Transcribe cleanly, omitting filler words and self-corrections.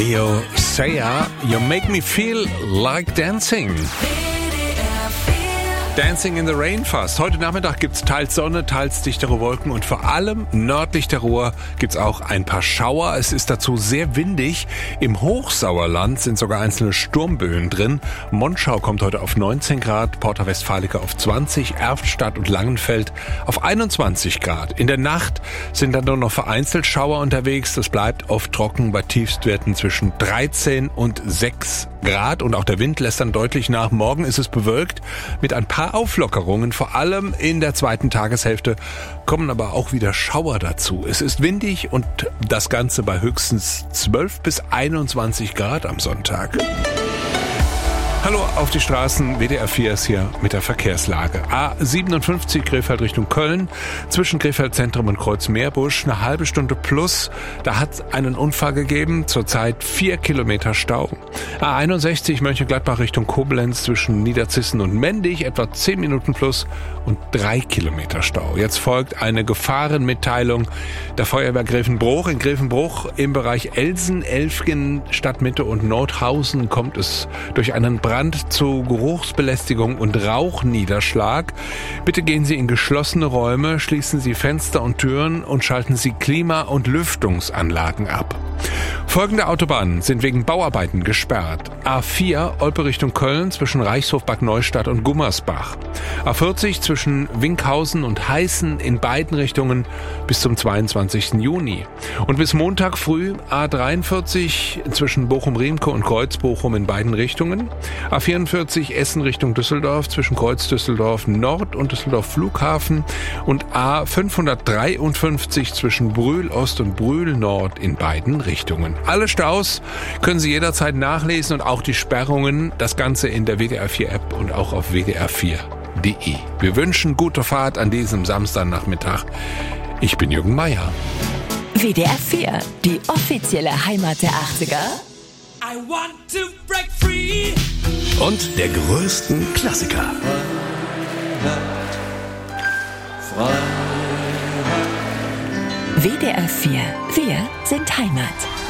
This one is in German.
Leo Sayer, You Make Me Feel Like Dancing. Dancing in the Rain fast. Heute Nachmittag gibt's teils Sonne, teils dichtere Wolken und vor allem nördlich der Ruhr gibt's auch ein paar Schauer. Es ist dazu sehr windig. Im Hochsauerland sind sogar einzelne Sturmböen drin. Monschau kommt heute auf 19 Grad, Porta Westfalica auf 20, Erftstadt und Langenfeld auf 21 Grad. In der Nacht sind dann nur noch vereinzelt Schauer unterwegs. Das bleibt oft trocken bei Tiefstwerten zwischen 13 und 6 Grad und auch der Wind lässt dann deutlich nach. Morgen ist es bewölkt mit ein paar Auflockerungen, vor allem in der zweiten Tageshälfte kommen aber auch wieder Schauer dazu. Es ist windig und das Ganze bei höchstens 12 bis 21 Grad am Sonntag. Hallo auf die Straßen, WDR 4 ist hier mit der Verkehrslage. A57 Krefeld Richtung Köln, zwischen Krefeld Zentrum und Kreuz Meerbusch, eine halbe Stunde plus. Da hat es einen Unfall gegeben, zurzeit 4 Kilometer Stau. A61 Mönchengladbach Richtung Koblenz, zwischen Niederzissen und Mendig, etwa 10 Minuten plus und 3 Kilometer Stau. Jetzt folgt eine Gefahrenmitteilung der Feuerwehr Grevenbruch. In Grevenbruch im Bereich Elsen, Elfgen, Stadtmitte und Nordhausen kommt es durch einen Brand zu Geruchsbelästigung und Rauchniederschlag. Bitte gehen Sie in geschlossene Räume, schließen Sie Fenster und Türen und schalten Sie Klima- und Lüftungsanlagen ab. Folgende Autobahnen sind wegen Bauarbeiten gesperrt. A4 Olpe Richtung Köln zwischen Reichshof Bad Neustadt und Gummersbach. A40 zwischen Winkhausen und Heißen in beiden Richtungen bis zum 22. Juni. Und bis Montag früh A43 zwischen Bochum-Riemke und Kreuz-Bochum in beiden Richtungen. A44 Essen Richtung Düsseldorf zwischen Kreuz Düsseldorf Nord und Düsseldorf Flughafen. Und A553 zwischen Brühl Ost und Brühl Nord in beiden Richtungen. Alle Staus können Sie jederzeit nachlesen und auch die Sperrungen. Das Ganze in der WDR 4 App und auch auf wdr4.de. Wir wünschen gute Fahrt an diesem Samstagnachmittag. Ich bin Jürgen Meier. WDR 4, die offizielle Heimat der 80er. I want to break free. Und der größten Klassiker. WDR 4, wir sind Heimat.